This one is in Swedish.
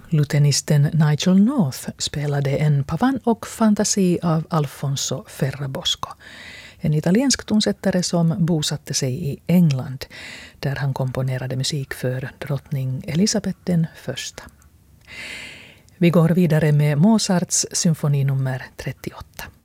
Lutenisten Nigel North spelade en pavan och fantasi av Alfonso Ferrabosco, en italiensk tonsättare som bosatte sig i England, där han komponerade musik för drottning Elisabeth den första. Vi går vidare med Mozarts symfoni nummer 38.